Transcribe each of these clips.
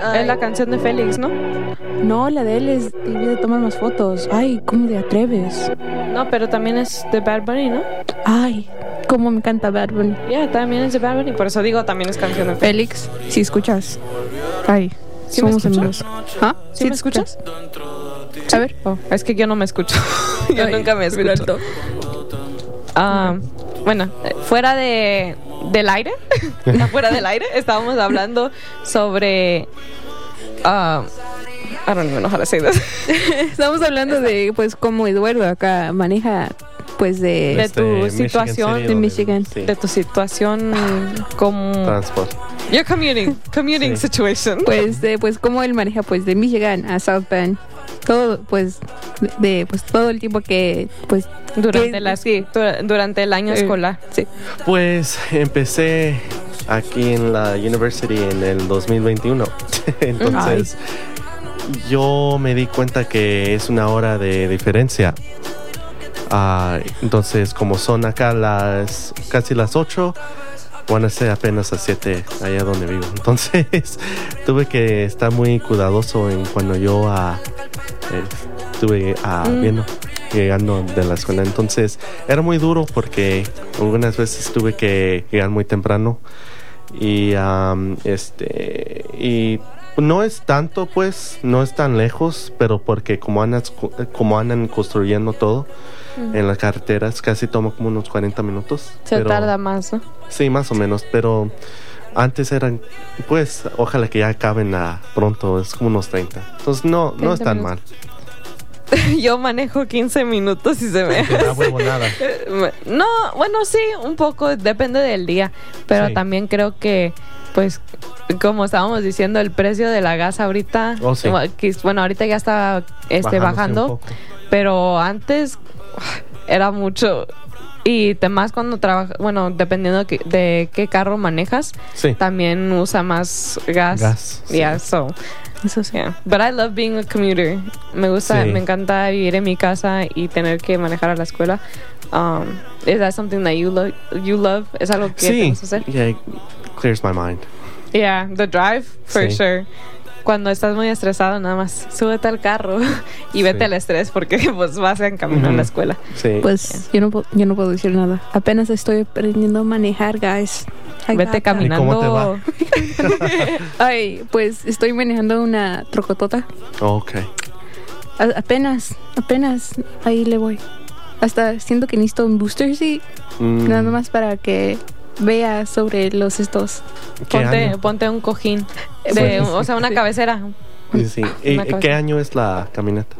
Es la canción de Félix, ¿no? No, la de él es Debí de tomar más fotos. Ay, ¿cómo te atreves? No, pero también es de Bad Bunny, ¿no? Ay, cómo me encanta Bad Bunny. También es de Bad Bunny. Por eso digo, también es canción de Félix, si escuchas. Ay, ¿Sí somos me amigos. ¿Ah? ¿Sí me escuchas? A ver. Es que yo no me escucho. Yo nunca me escucho. Bueno, fuera del aire, fuera del aire, estábamos hablando sobre... I don't even know how to say this. Estamos hablando de, pues, cómo Eduardo acá maneja, pues, de tu situación de Michigan. Sí. De tu situación como... Transport. Your commuting Sí. situation. Pues cómo él maneja, pues, de Michigan a South Bend. Todo, pues, pues, todo el tiempo que, pues... Durante el año escolar. Sí. Pues empecé aquí en la University en el 2021. Entonces yo me di cuenta que es una hora de diferencia. Entonces como son acá casi las 8, van a ser apenas las 7 allá donde vivo. Entonces tuve que estar muy cuidadoso en cuando yo estuve llegando de la escuela. Entonces era muy duro porque algunas veces tuve que llegar muy temprano y no es tanto, pues no es tan lejos, pero porque como andan construyendo todo en las carreteras, casi toma como unos 40 minutos. Pero tarda más, ¿no? Sí, más o menos, pero antes eran, pues ojalá que ya acaben pronto, es como unos 30. Entonces no es tan mal. Yo manejo 15 minutos y se me... Nada. No, bueno, sí, un poco, depende del día. Pero sí. También creo que, pues, como estábamos diciendo, el precio de la gas ahorita... Sí. Bueno, ahorita ya está bajando. Pero antes era mucho... Y además cuando trabajas, bueno, dependiendo de qué carro manejas, sí. También usa más gas. Yeah, sí. Eso sí. But I love being a commuter. Me gusta, me encanta vivir en mi casa y tener que manejar a la escuela. Is that something that you love? ¿Es algo que te gusta hacer? Yeah, it clears my mind. Yeah, the drive, for sure. Cuando estás muy estresado, nada más súbete al carro y vete al estrés porque pues vas en camino a la escuela. Sí. Pues yo no puedo decir nada. Apenas estoy aprendiendo a manejar, guys. Vete caminando. ¿Y cómo te va? Ay, pues estoy manejando una trocotota. Okay. Apenas ahí le voy. Hasta siento que necesito un booster seat, nada más para que vea sobre los estos. Ponte un cojín, o sea, una cabecera. Sí. ¿Y qué año es la camioneta?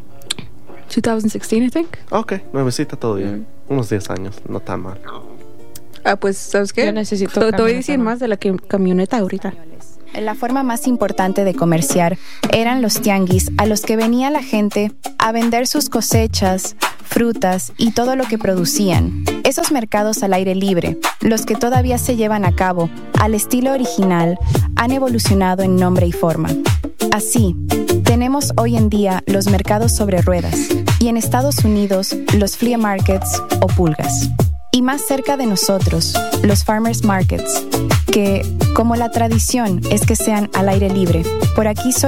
2016, I think. Okay, nuevecita todavía. Unos 10 años, no tan mal. Pues, ¿sabes qué? Yo necesito te voy a decir más de la camioneta ahorita. La forma más importante de comerciar eran los tianguis a los que venía la gente a vender sus cosechas, frutas y todo lo que producían. Esos mercados al aire libre, los que todavía se llevan a cabo al estilo original, han evolucionado en nombre y forma. Así, tenemos hoy en día los mercados sobre ruedas y en Estados Unidos los flea markets o pulgas. Y más cerca de nosotros, los farmers markets, que, como la tradición es que sean al aire libre, por aquí solo